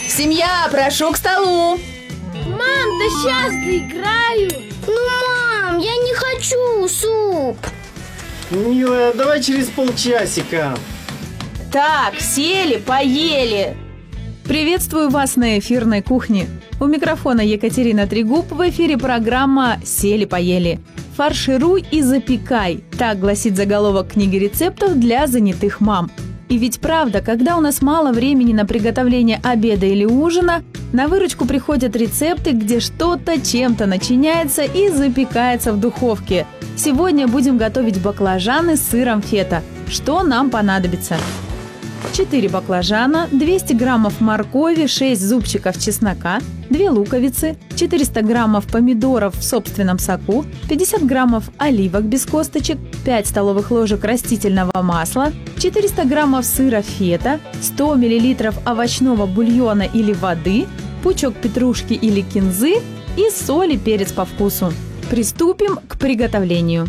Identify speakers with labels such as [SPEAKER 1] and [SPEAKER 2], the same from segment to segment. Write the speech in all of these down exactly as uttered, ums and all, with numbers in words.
[SPEAKER 1] Семья, прошу к столу.
[SPEAKER 2] Мам, да сейчас доиграю.
[SPEAKER 3] Ну, мам, я не хочу суп.
[SPEAKER 4] Милая, давай через полчасика.
[SPEAKER 1] Так, сели, поели.
[SPEAKER 5] Приветствую вас на эфирной кухне. У микрофона Екатерина Трегуб, в эфире программа «Сели-поели». Фаршируй и запекай. Так гласит заголовок книги рецептов для занятых мам. И ведь правда, когда у нас мало времени на приготовление обеда или ужина, на выручку приходят рецепты, где что-то чем-то начиняется и запекается в духовке. Сегодня будем готовить баклажаны с сыром фета. Что нам понадобится? четыре баклажана, двести граммов моркови, шесть зубчиков чеснока, две луковицы, четыреста граммов помидоров в собственном соку, пятьдесят граммов оливок без косточек, пять столовых ложек растительного масла, четыреста граммов сыра фета, сто миллилитров овощного бульона или воды, пучок петрушки или кинзы и соль и перец по вкусу. Приступим к приготовлению.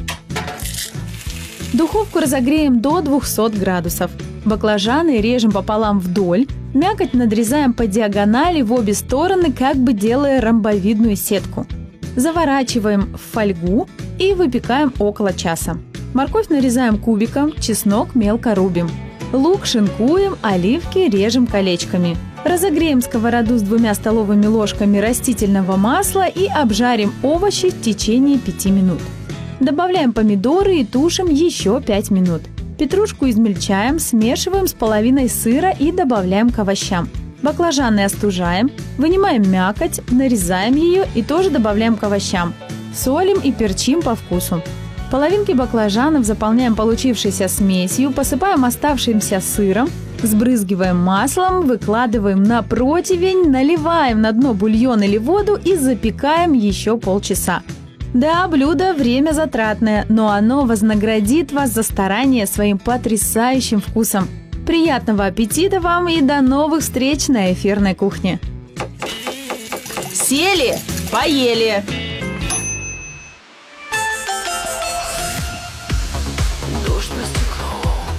[SPEAKER 5] Духовку разогреем до двухсот градусов. Баклажаны режем пополам вдоль, мякоть надрезаем по диагонали в обе стороны, как бы делая ромбовидную сетку. Заворачиваем в фольгу и выпекаем около часа. Морковь нарезаем кубиком, чеснок мелко рубим. Лук шинкуем, оливки режем колечками. Разогреем сковороду с двумя столовыми ложками растительного масла и обжарим овощи в течение пяти минут. Добавляем помидоры и тушим еще пять минут. Петрушку измельчаем, смешиваем с половиной сыра и добавляем к овощам. Баклажаны остужаем, вынимаем мякоть, нарезаем ее и тоже добавляем к овощам. Солим и перчим по вкусу. Половинки баклажанов заполняем получившейся смесью, посыпаем оставшимся сыром, сбрызгиваем маслом, выкладываем на противень, наливаем на дно бульон или воду и запекаем еще полчаса. Да, блюдо время затратное, но оно вознаградит вас за старание своим потрясающим вкусом. Приятного аппетита вам и до новых встреч на эфирной кухне.
[SPEAKER 1] Сели, поели.